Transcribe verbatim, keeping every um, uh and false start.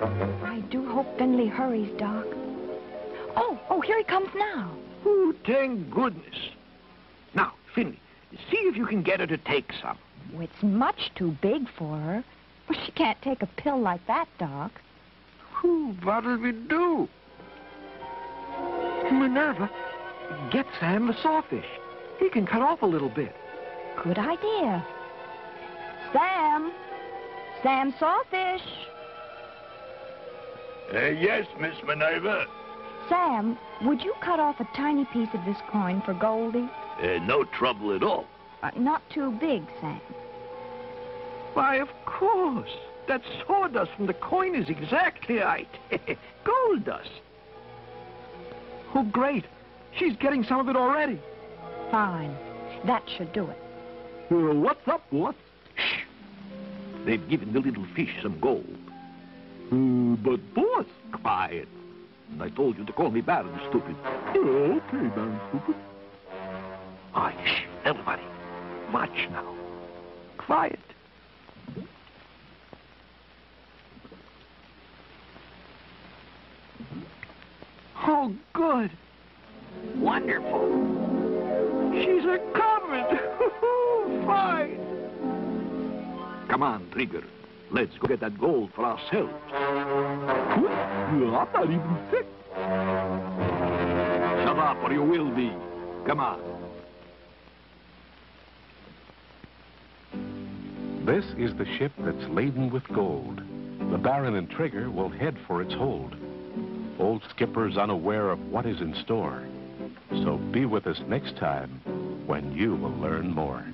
I do hope Finley hurries, Doc. Oh, oh, here he comes now. Oh, thank goodness. Now, Finley, see if you can get her to take some. Oh, it's much too big for her. Well, she can't take a pill like that, Doc. Whew, what'll we do? Minerva, get Sam the sawfish. He can cut off a little bit. Good idea. Sam! Sam Sawfish! Uh, yes, Miss Minerva. Sam, would you cut off a tiny piece of this coin for Goldie? Uh, no trouble at all. Uh, not too big, Sam. Why, of course. That sawdust from the coin is exactly right. Gold dust. Oh, great. She's getting some of it already. Fine. That should do it. Uh, what's up, what? Shh. They've given the little fish some gold. Uh, but, boss. Quiet. I told you to call me Baron, stupid. Uh, okay, Baron, stupid. All right, shh. Everybody. Watch now. Quiet. Oh, good. Wonderful. She's a comet. Fine. Come on, Trigger. Let's go get that gold for ourselves. I'm not even sick. Shut up, or you will be. Come on. This is the ship that's laden with gold. The Baron and Trigger will head for its hold. Old Skipper's unaware of what is in store. So be with us next time when you will learn more.